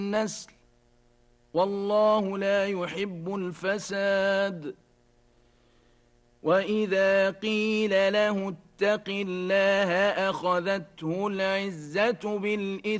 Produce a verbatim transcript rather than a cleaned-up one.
النسل والله لا يحب الفساد. وإذا قيل له اتق الله أخذته العزة بالإثم